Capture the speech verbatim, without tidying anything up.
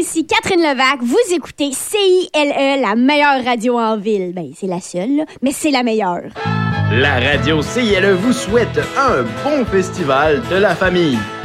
ici Catherine Levac. Vous écoutez C I L E, la meilleure radio en ville. Ben, c'est la seule, là, mais c'est la meilleure. La radio C I L E vous souhaite un bon festival de la famille.